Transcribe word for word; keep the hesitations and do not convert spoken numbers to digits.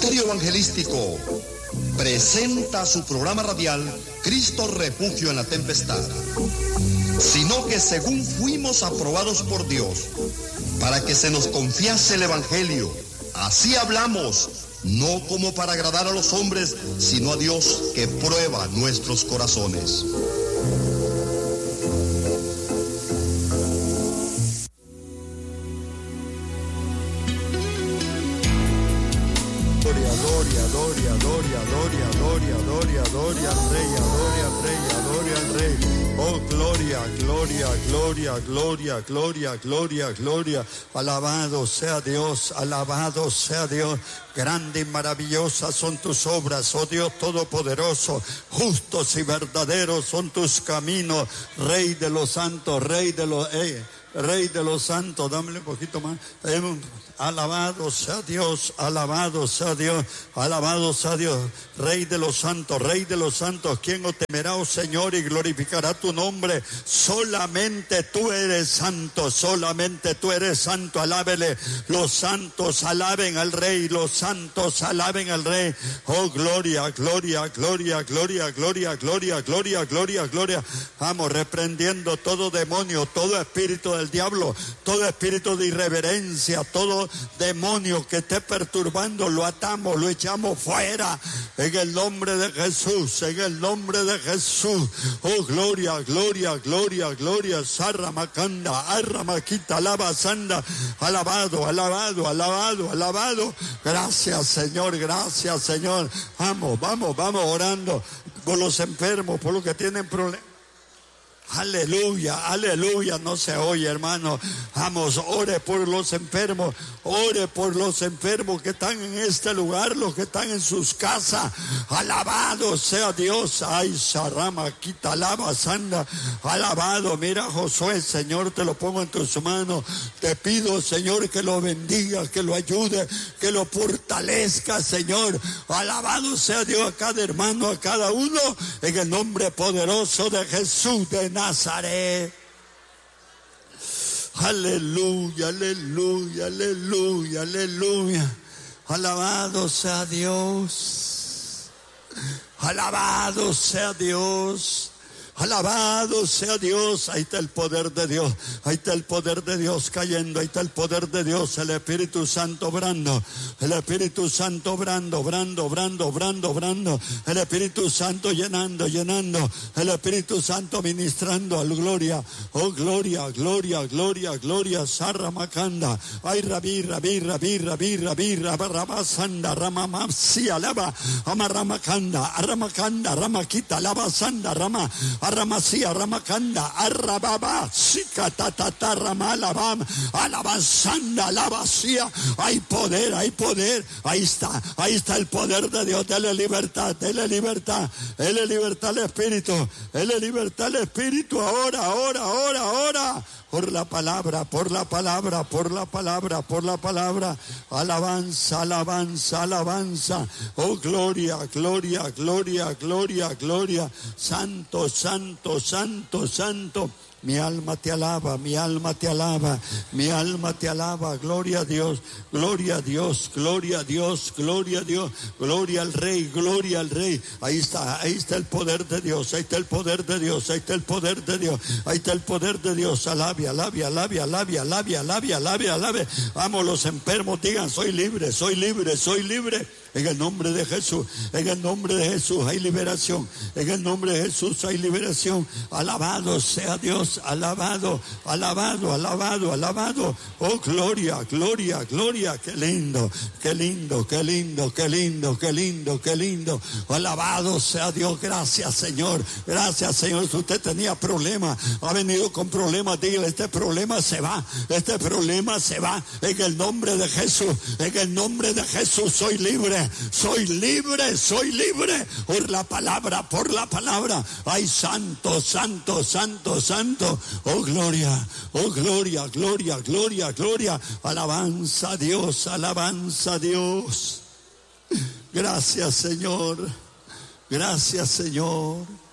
Ministerio Evangelístico presenta su programa radial Cristo Refugio en la Tempestad, sino que según fuimos aprobados por Dios para que se nos confiase el Evangelio, así hablamos, no como para agradar a los hombres, sino a Dios que prueba nuestros corazones. Gloria, gloria, gloria, gloria, gloria, gloria, gloria al Rey, gloria al Rey, gloria al Rey. Oh, gloria, gloria, gloria, gloria, gloria, gloria, gloria. Alabado sea Dios, alabado sea Dios. Grande y maravillosas son tus obras, oh Dios Todopoderoso. Justos y verdaderos son tus caminos, Rey de los santos, Rey de los... Eh, Rey de los santos, dámele un poquito más. Alabado sea Dios, alabado sea Dios, alabado sea Dios. Rey de los santos, Rey de los santos, ¿quién os temerá, oh Señor, y glorificará tu nombre? Solamente tú eres santo, solamente tú eres santo. Alábele, los santos alaben al Rey, los santos alaben al Rey. Oh, gloria, gloria, gloria, gloria, gloria, gloria, gloria, gloria, gloria. Vamos, reprendiendo todo demonio, todo espíritu del diablo, todo espíritu de irreverencia, todo demonio que esté perturbando, lo atamos, lo echamos fuera en el nombre de Jesús, en el nombre de Jesús. Oh, gloria, gloria, gloria, gloria. Sarra Macanda, Arra Maquita, alaba Sanda, alabado, alabado, alabado, alabado. Gracias, Señor, gracias, Señor. Vamos, vamos, vamos orando por los enfermos, por los que tienen problemas. Aleluya, aleluya, no se oye, hermano. Vamos, ore por los enfermos, ore por los enfermos que están en este lugar, los que están en sus casas. Alabado sea Dios. Ay, Sarama, quita, alaba, sanda, alabado. Mira, Josué, Señor, te lo pongo en tus manos. Te pido, Señor, que lo bendiga, que lo ayude, que lo fortalezca, Señor. Alabado sea Dios a cada hermano, a cada uno, en el nombre poderoso de Jesús de Nazaret. Aleluya, aleluya, aleluya, aleluya. Alabado sea Dios. Alabado sea Dios. Alabado sea Dios. Ahí está el poder de Dios. Ahí está el poder de Dios cayendo. Ahí está el poder de Dios. El Espíritu Santo obrando. El Espíritu Santo obrando, obrando, obrando, obrando, obrando. El Espíritu Santo llenando, llenando. El Espíritu Santo ministrando al gloria. Oh, gloria, gloria, gloria, gloria. Sarra Macanda. Ay, rabí, rabí, rabí, rabí, rabí, rabasanda, ramamapsi, alaba. Amaramacanda, aramakanda, ramakita, alaba, sanda, rama. Arramasía, Ramakanda, Arrababa, Sikatatata, Ramalabam, Alabazanda, Alabacía. Hay poder, hay poder. Ahí está, ahí está el poder de Dios. Dele libertad, dele libertad, dele libertad al Espíritu, dele libertad al Espíritu. Ahora, ahora, ahora, ahora. Por la palabra, por la palabra, por la palabra, por la palabra. Alabanza, alabanza, alabanza. Oh, gloria, gloria, gloria, gloria, gloria. Santo, santo, santo, santo. Mi alma te alaba, mi alma te alaba, mi alma te alaba. Gloria a Dios, gloria a Dios, gloria a Dios, gloria a Dios, gloria al Rey, gloria al Rey. Ahí está, ahí está el poder de Dios, ahí está el poder de Dios, ahí está el poder de Dios, ahí está el poder de Dios. Alabe, alabe, alabe, alabe, alabe, alabe, alabe, alabe. Vamos, los enfermos digan, soy libre, soy libre, soy libre. En el nombre de Jesús, en el nombre de Jesús hay liberación. En el nombre de Jesús hay liberación. Alabado sea Dios, alabado, alabado, alabado, alabado. Oh, gloria, gloria, gloria. Qué lindo, qué lindo, qué lindo, qué lindo, qué lindo, qué lindo. Alabado sea Dios. Gracias, Señor. Gracias, Señor. Si usted tenía problemas, ha venido con problemas, dígale, este problema se va. Este problema se va. En el nombre de Jesús, en el nombre de Jesús soy libre. Soy libre, soy libre por la palabra, por la palabra. Ay, santo, santo, santo, santo. Oh, gloria, oh, gloria, gloria, gloria, gloria. Alabanza a Dios, alabanza a Dios. Gracias, Señor. Gracias, Señor.